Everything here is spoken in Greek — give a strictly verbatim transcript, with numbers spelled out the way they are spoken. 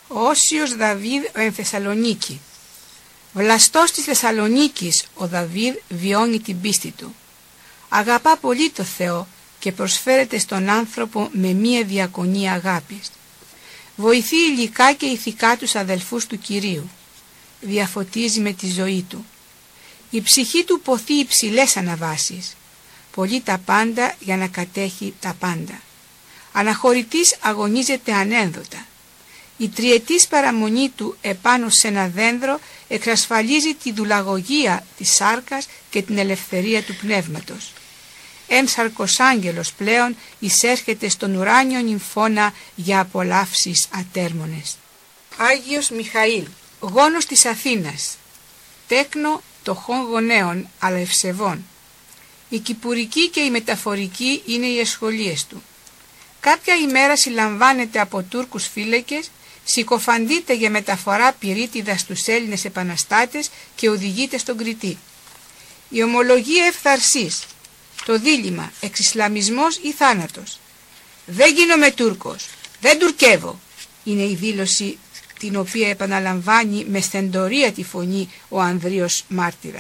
Όσιος Δαβίδ ο εν Θεσσαλονίκη. Βλαστός της Θεσσαλονίκης ο Δαβίδ βιώνει την πίστη του. Αγαπά πολύ το Θεό και προσφέρεται στον άνθρωπο με μία διακονία αγάπης. Βοηθεί υλικά και ηθικά τους αδελφούς του Κυρίου. Διαφωτίζει με τη ζωή του. Η ψυχή του ποθεί υψηλές αναβάσεις. Πολύ τα πάντα για να κατέχει τα πάντα. Αναχωρητής αγωνίζεται ανένδοτα. Η τριετής παραμονή του επάνω σε ένα δένδρο εξασφαλίζει τη δουλαγωγία της σάρκας και την ελευθερία του πνεύματος. Εν σαρκοσάγγελος πλέον εισέρχεται στον ουράνιο νυμφώνα για απολαύσεις ατέρμονες. Άγιος Μιχαήλ, γόνος της Αθήνας, τέκνο τοχών γονέων αλλά ευσεβών. Η κυπουρική και η μεταφορική είναι οι εσχολίες του. Κάποια ημέρα συλλαμβάνεται από Τούρκους φύλακες, συκοφαντείται για μεταφορά πυρίτιδας στους Έλληνες επαναστάτες και οδηγείται στον Κρητή. Η ομολογία ευθαρσής, το δίλημμα εξισλαμισμός ή θάνατος. «Δεν γίνομαι Τούρκος, δεν τουρκεύω», είναι η δήλωση την οποία επαναλαμβάνει με στεντορία τη φωνή ο Ανδρείος μάρτυρας.